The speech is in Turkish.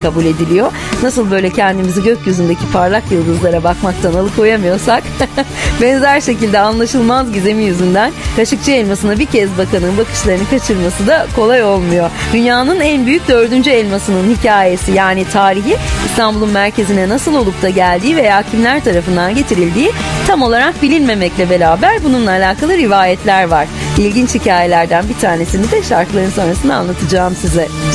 kabul ediliyor. Nasıl böyle kendimizi gökyüzündeki parlak yıldızlara bakmaktan alıkoyamıyorsak benzer şekilde anlaşılmaz gizemi yüzünden Kaşıkçı elmasına bir kez bakanın bakışlarını kaçırması da kolay olmuyor. Dünyanın en büyük 4. elmasının hikayesi, yani tarihi, İstanbul'un merkezine nasıl olup da geldiği veya kimler tarafından getirildiği tam olarak bilinmemekle beraber bununla alakalı rivayetler var. İlginç hikayelerden bir tanesini de şarkıların sonrasında anlatacağım size.